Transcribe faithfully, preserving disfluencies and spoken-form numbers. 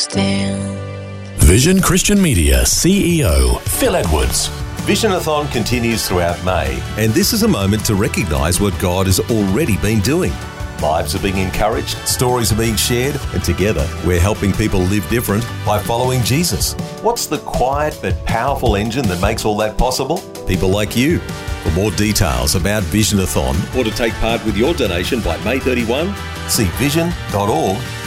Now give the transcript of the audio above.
stand. Vision Christian Media C E O Phil Edwards. Visionathon continues throughout May, and this is a moment to recognise what God has already been doing. Lives are being encouraged, stories are being shared, and together we're helping people live different by following Jesus. What's the quiet but powerful engine that makes all that possible? People like you. For more details about Visionathon or to take part with your donation by May thirty-first, see vision dot org